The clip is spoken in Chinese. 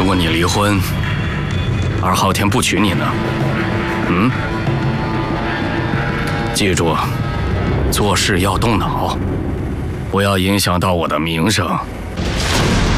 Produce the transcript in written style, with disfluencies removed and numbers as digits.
果你离婚，而昊天不娶你呢？记住，做事要动脑，不要影响到我的名声。